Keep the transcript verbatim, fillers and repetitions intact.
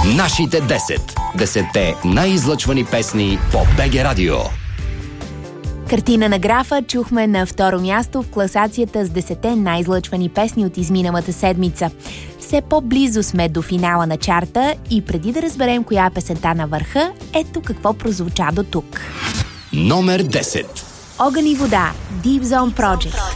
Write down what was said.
Нашите десет. Десетте най-излъчвани песни по БГ Радио. Картина на графа чухме на второ място в класацията с десетте най-излъчвани песни от изминалата седмица. Все по-близо сме до финала на чарта и преди да разберем коя е песента на върха, ето какво прозвуча до тук. Номер десет. Огън и вода, Deep Zone Project.